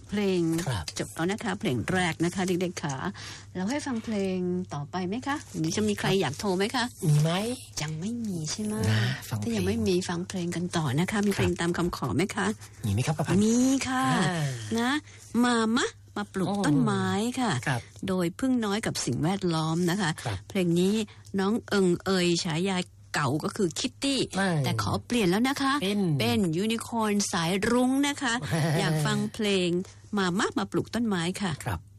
เพลงจบแล้วนะคะเพลงแรกนะคะเด็กๆค่ะเราให้ฟังเพลงต่อไปไหมคะหรือจะมีใครอยากโทรไหมคะมีไหมยังไม่มีใช่ไหมถ้ายังไม่มีฟังเพลงกันต่อนะคะมีเพลงตามคำขอไหมคะมีไหมครับป้าพันมีค่ะนะมาปลูกต้นไม้ค่ะโดยพึ่งน้อยกับสิ่งแวดล้อมนะคะเพลงนี้น้องเอิงเอยฉายาเก่าก็คือคิตตี้แต่ขอเปลี่ยนแล้วนะคะเป็นยูนิคอร์นสายรุ้งนะคะอยากฟังเพลงมาปลูกต้นไม้ค่ะครับ